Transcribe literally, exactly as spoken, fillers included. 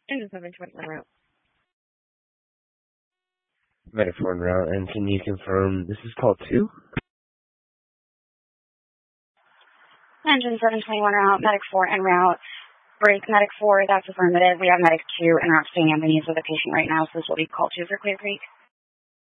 Engine seven twenty-one route. Medic four en route, and can you confirm this is call two? Engine seven twenty-one route, Medic four en route. Break, Medic four, that's affirmative. We have Medic two en route staying ambulance with the patient right now, so this will be call two for Clear Creek.